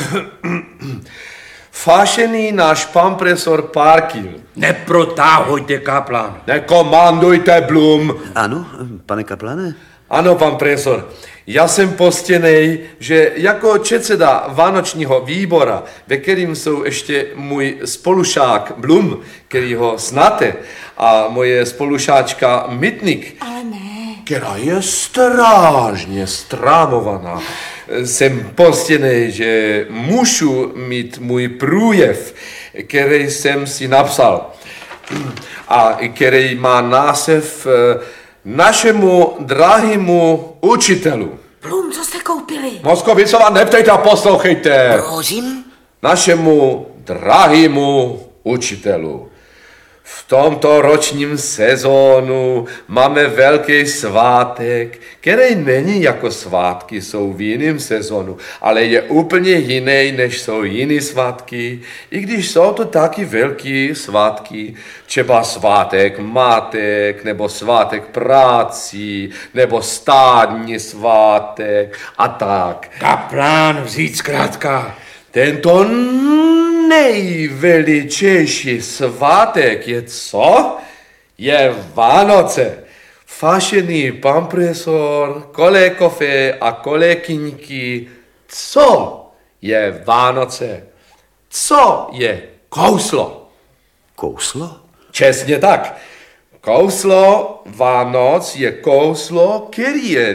Vážený náš pan profesor Parkil. Neprotáhujte, kaplan. Nekomandujte, Blum. Ano, pane kaplane? Ano, pan profesor. Já jsem postěnej, že jako předseda Vánočního výbora, ve kterým jsou ještě můj spolušák Blum, který ho znáte, a moje spolušáčka Mitnik, Ale ne. která je strážně strámovaná, jsem postěnej, že můžu mít můj průjev, který jsem si napsal a který má název Našemu drahému učitelu. Blum, co jste koupili? Moskovicová, neptejte a poslouchejte. Prosím? Našemu drahému učitelu. V tomto ročním sezónu máme velký svátek, který není jako svátky jsou v jiném sezónu, ale je úplně jiný, než jsou jiné svátky, i když jsou to taky velký svátky, třeba svátek matek, nebo svátek práci, nebo státní svátek a tak. Kaplan, vzít zkrátka. Tento nejveličejší svátek je co? Je Vánoce. Vážený pan profesor, kolegové a kolegyňky, co je Vánoce? Co je kouslo? Kouslo? Přesně tak. Kouslo Vánoc je kouslo, který je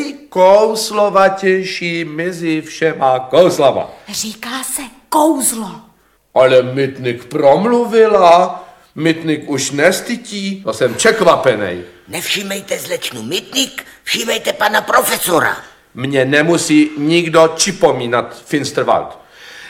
nejkouslovatější mezi všema kouslama. Říká se kouzlo. Ale Mitnik promluvila, Mitnik už nestytí, to jsem překvapenej. Nevšímejte zlečnu Mitnik, všímejte pana profesora. Mně nemusí nikdo připomínat Finsterwald.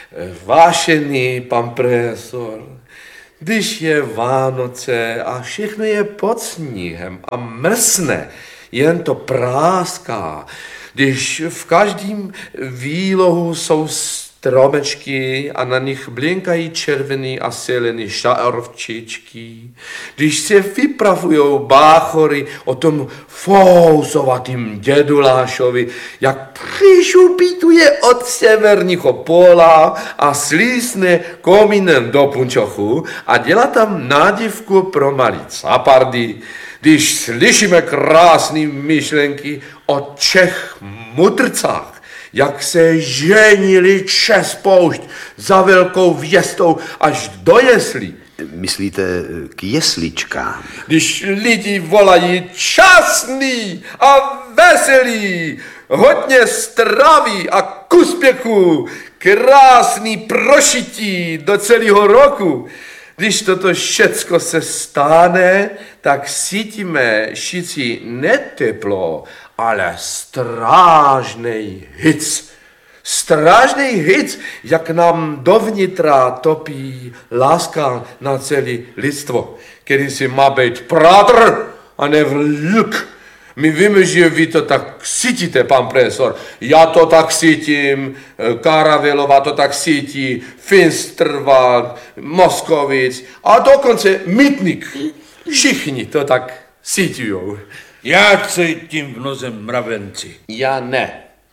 Vážený pan profesor, když je Vánoce a všechno je pod sníhem a mrsne, jen to práská, když v každém výlohu jsou stromečky a na nich blinkají červený a zelený šarvčičky, když se vypravujou báchory o tom fousovatým dědulášovi, jak přišupituje od severního pola a slísne komínem do punčochu a dělá tam nádivku pro malý capardy, když slyšíme krásné myšlenky o Čech mudrcách, jak se ženili čes poušť za velkou věstou až do jeslí. Myslíte k jesličkám? Když lidi volají časný a veselý, hodně straví a k úspěchu, krásný prošití do celého roku. Když toto všecko se stane, tak cítíme všichni neteplo, ale strážnej hic. Strážnej hic, jak nám dovnitra topí láska na celé lidstvo, který si má být prátr a ne vlk. My víme, že vy to tak cítíte, pan profesor. Já to tak cítím, Karavelová to tak cítí, Finsterwald, Moskovic a dokonce Mitnik. Všichni to tak cítijou. Já cítím v noze mravenci. Já ne.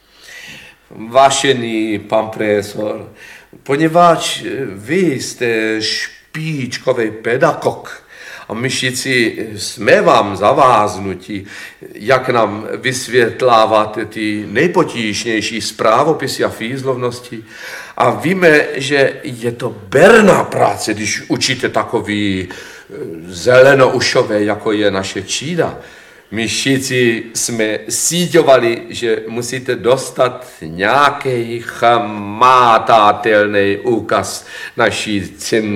Vážený pan profesor, poněvadž vy jste špičkový pedagog, a my všichni jsme vám zaváznutí, jak nám vysvětláváte ty nejpotížnější zprávopisy a fízlovnosti. A víme, že je to berná práce, když učíte takový zelenoušové, jako je naše třída. My všichni jsme síťovali, že musíte dostat nějaký hmatatelný úkaz naší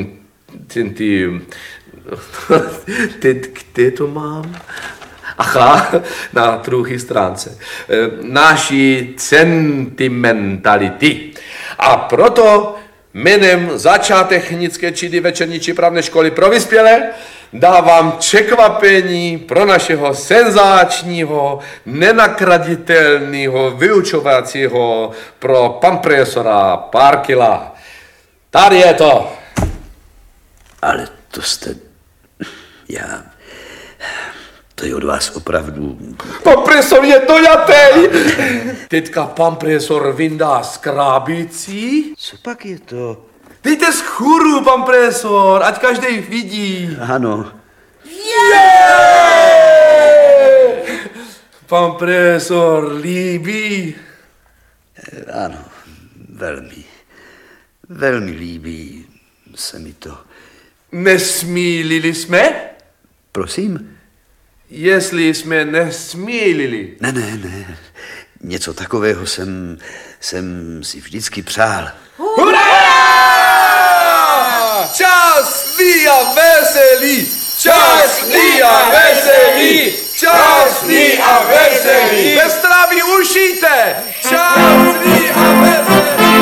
kde to mám? Aha, na druhé stránce. Naší sentimentality. A proto jménem začátečnické třídy večerní přípravné školy pro vyspělé dávám překvapení pro našeho senzačního, nenakraditelného vyučovacího pro pan profesora Parkila. Tady je to. Ale to jste... To je od vás opravdu... Pan profesor je dojatý. Teďka pan profesor vyndá z krábicí. Co pak je to? Dejte z chůru, pan profesor, ať každý vidí. Ano, Pan profesor líbí. ano, velmi. Velmi líbí se mi to. Nesmílili jsme? Prosím? Jestli jsme nesmílili. Ne. Něco takového jsem si vždycky přál. Hurá! Časný a veselý! Časný a veselý! Časný a veselý! Ve zdraví ušíte! Časný a veselý!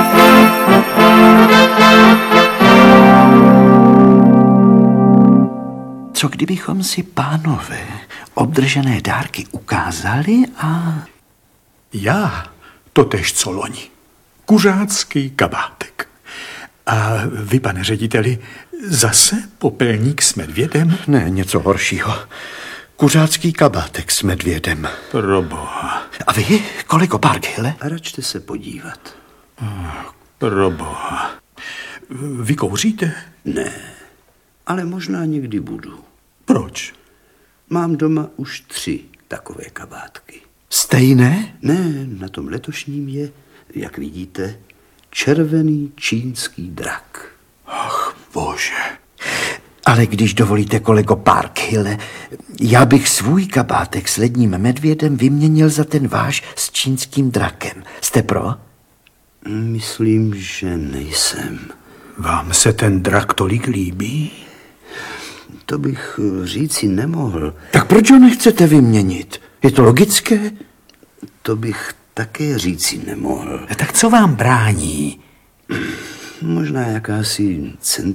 Co kdybychom si, pánové, obdržené dárky ukázali a... Já totéž co loni. Kuřácký kabátek. A vy, pane řediteli, zase popelník s medvědem? Ne, něco horšího. Kuřácký kabátek s medvědem. Proboha, A vy, kolego Parkhille? A račte se podívat. proboha. Vy kouříte? Ne, ale možná někdy budu. Proč? Mám doma už 3 takové kabátky. Stejné? Ne, na tom letošním je, jak vidíte, červený čínský drak. Ach, bože. Ale když dovolíte, kolego Parkhille, já bych svůj kabátek s ledním medvědem vyměnil za ten váš s čínským drakem. Jste pro? Myslím, že nejsem. Vám se ten drak tolik líbí? To bych říci nemohl. Tak proč ho nechcete vyměnit? Je to logické? To bych také říci nemohl. A tak co vám brání? Možná jakási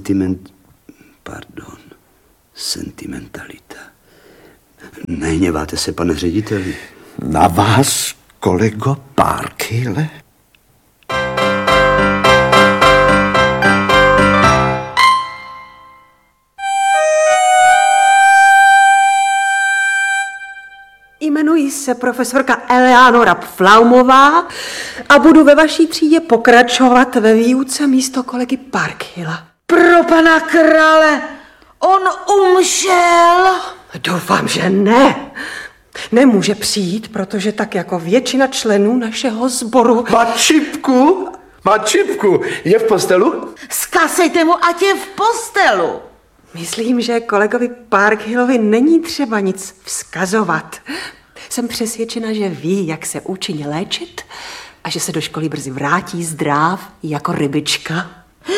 sentimentalita. Nehněváte se, pane řediteli? Na vás, kolego Parkhille? Jmenuji se profesorka Eleanora Pflaumová a budu ve vaší třídě pokračovat ve výuce místo kolegy Parkhilla. Pro pana krále, on umřel. Doufám, že ne. Nemůže přijít, protože tak jako většina členů našeho sboru... Má čipku. Je v postelu? Zkazejte mu, ať je v postelu. Myslím, že kolegovi Parkhillovi není třeba nic vzkazovat. Jsem přesvědčena, že ví, jak se účinně léčit a že se do školy brzy vrátí zdrav jako rybička.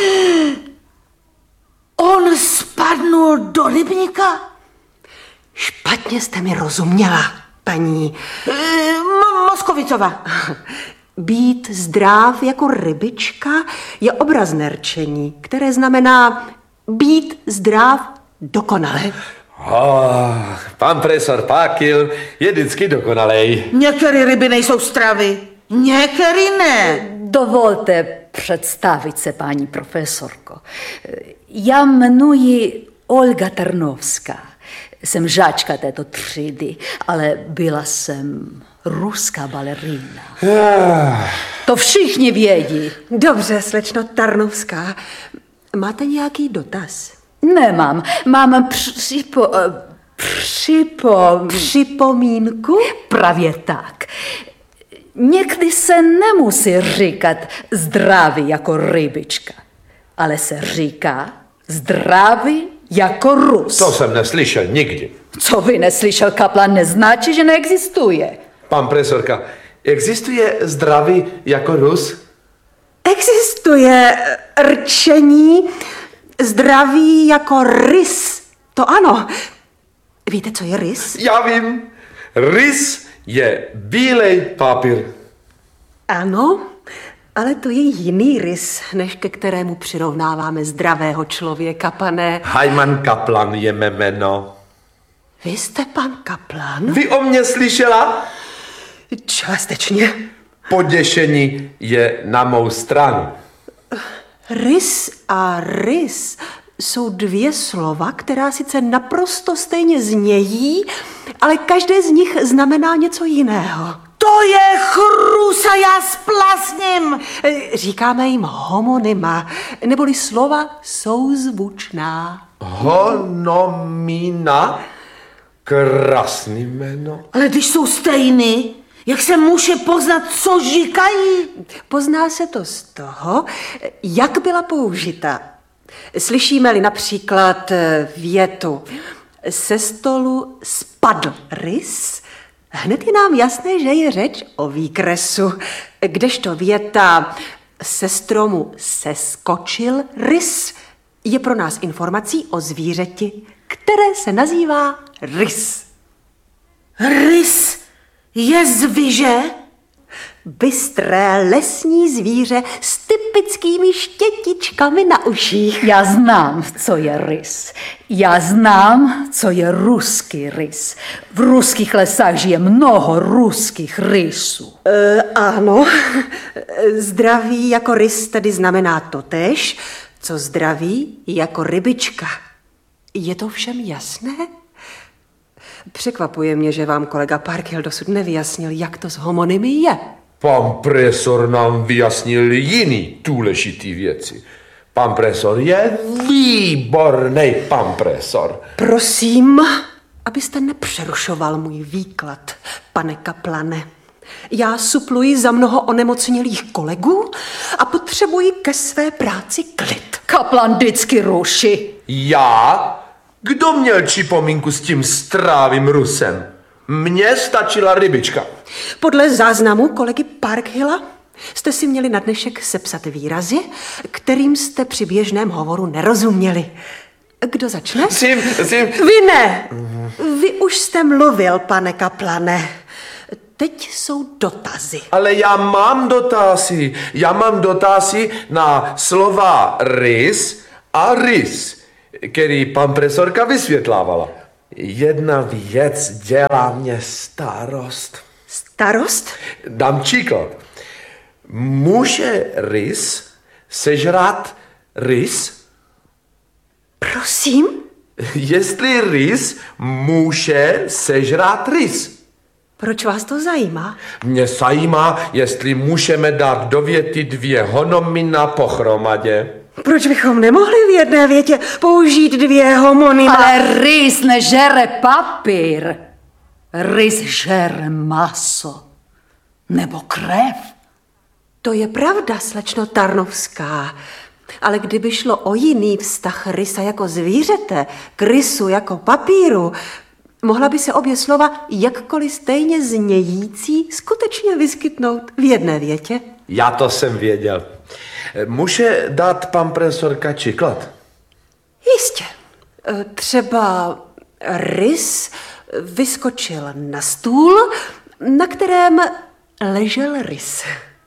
On spadnul do rybníka? Špatně jste mi rozuměla, paní Moskovicová. Být zdrav jako rybička je obrazné rčení, které znamená být zdrav dokonale. Pan profesor Parkhill je vždycky dokonalej. Některé ryby nejsou stravy, některé ne. Dovolte představit se, paní profesorko. Já jmenuji Olga Tarnovská. Jsem žáčka této třídy, ale byla jsem ruská balerína. To všichni vědí. Dobře, slečno Tarnovská. Máte nějaký dotaz? Nemám, mám Připomínku? Právě tak. Někdy se nemusí říkat zdraví jako rybička, ale se říká zdraví jako Rus. To jsem neslyšel nikdy. Co vy neslyšel, kaplan, neznačí, že neexistuje. Pan profesorka, existuje zdraví jako Rus? Existuje rčení zdraví jako rys. To ano. Víte, co je rys? Já vím. Rys je bílej papír. Ano, ale to je jiný rys, než ke kterému přirovnáváme zdravého člověka, pane. Hyman Kaplan je mé jméno. Vy jste pan Kaplan? Vy o mě slyšela? Částečně. Poděšení je na mou stranu. Rys a rys jsou dvě slova, která sice naprosto stejně znějí, ale každé z nich znamená něco jiného. To je chrusa, já splasním. Říkáme jim homonyma, neboli slova souzvučná. Honomina? Krásný jméno. Ale když jsou stejný, jak se může poznat, co říkají? Pozná se to z toho, jak byla použita. Slyšíme-li například větu se stolu spadl rys, hned je nám jasné, že je řeč o výkresu. Kdežto věta se stromu seskočil rys je pro nás informací o zvířeti, které se nazývá rys. Rys je zvíře? Bystré lesní zvíře s typickými štětičkami na uších. Já znám, co je rys. Já znám, co je ruský rys. V ruských lesách žije mnoho ruských rysů. Ano, zdraví jako rys tedy znamená totéž, co zdraví jako rybička. Je to všem jasné? Překvapuje mě, že vám kolega Parkhill dosud nevyjasnil, jak to s homonymy je. Pan profesor nám vyjasnil jiný důležitý věci. Pan profesor je výborný pan profesor. Prosím, abyste nepřerušoval můj výklad, pane kaplane. Já supluji za mnoho onemocnělých kolegů a potřebuji ke své práci klid. Kaplan vždycky ruší. Já? Kdo měl připomínku s tím strávým Rusem? Mně stačila rybička. Podle záznamu kolegy Parkhilla jste si měli na dnešek sepsat výrazy, kterým jste při běžném hovoru nerozuměli. Kdo začne? Vy ne. Vy už jste mluvil, pane kaplane. Teď jsou dotazy. Ale já mám dotazy. Já mám dotazy na slova rys a rys, který pan profesorka vysvětlávala. Jedna věc dělá mě starost. Starost? Dám příklad. Může rys sežrat rys? Prosím? Jestli rys může sežrat rys. Proč vás to zajímá? Mě zajímá, jestli můžeme dát do věty dvě honomina pohromadě. Proč bychom nemohli v jedné větě použít dvě homonyma? Ale rys nežere papír. Rys žere maso. Nebo krev. To je pravda, slečno Tarnovská. Ale kdyby šlo o jiný vztah rysa jako zvířete k rysu jako papíru, mohla by se obě slova jakkoliv stejně znějící skutečně vyskytnout v jedné větě. Já to jsem věděl. Může dát pan profesorka příklad? Jistě. Třeba rys vyskočil na stůl, na kterém ležel rys.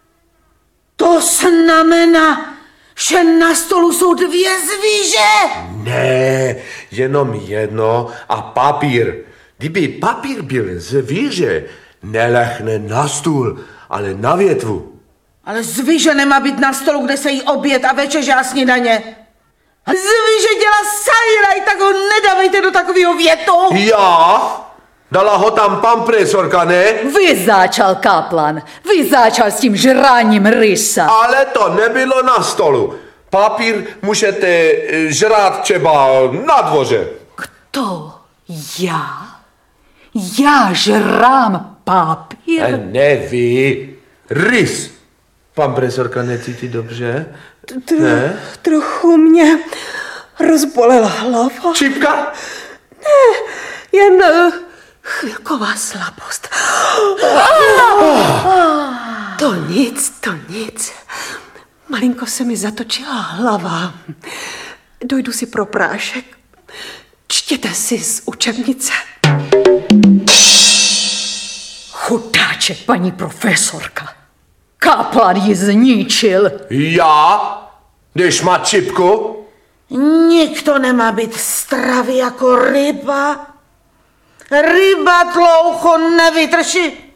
To znamená, že na stolu jsou dvě zvíře. Ne, jenom jedno a papír. Kdyby papír byl zvíře, nelehne na stůl, ale na větvu. Ale zvíře nemá být na stolu, kde se jí oběd a večeře a snídaně. A zvíře dělá sajraj, tak ho nedávejte do takového větu. Já? Dala ho tam pan profesorka, ne? Vy začal, kaplan. Vy začal s tím žráním rysa. Ale to nebylo na stolu. Papír můžete žrát třeba na dvoře. To já? Já žrám papír? Ne vy, rys. Pan profesorka necítí dobře? Ne? Trochu mě rozbolela hlava. Čipka? Jen chvilková slabost. To nic. Malinko se mi zatočila hlava. Dojdu si pro prášek. Čtěte si z učebnice. Chudáček, paní profesorka. Kaplan ji zničil. Já? Když má čipku? Nikdo nemá být stravý jako ryba. Ryba dlouho nevydrží.